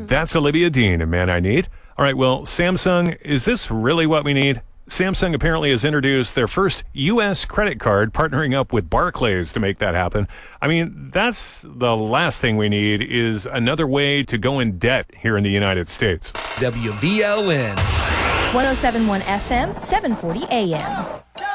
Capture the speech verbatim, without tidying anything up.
That's Olivia Dean, a man I need. All right, well, Samsung, is this really what we need? Samsung apparently has introduced their first U S credit card, partnering up with Barclays to make that happen. I mean, that's the last thing we need is another way to go in debt here in the United States. W V L N. one oh seven point one F M, seven forty A M.